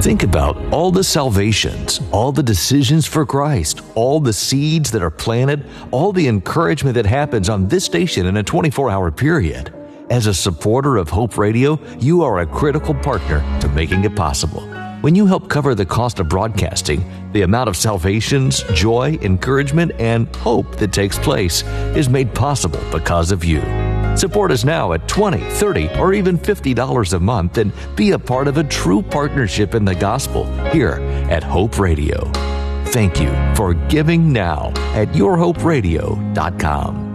Think about all the salvations, all the decisions for Christ, all the seeds that are planted, all the encouragement that happens on this station in a 24-hour period. As a supporter of Hope Radio, you are a critical partner to making it possible. When you help cover the cost of broadcasting, the amount of salvations, joy, encouragement, and hope that takes place is made possible because of you. Support us now at $20, $30, or even $50 a month and be a part of a true partnership in the gospel here at Hope Radio. Thank you for giving now at yourhoperadio.com.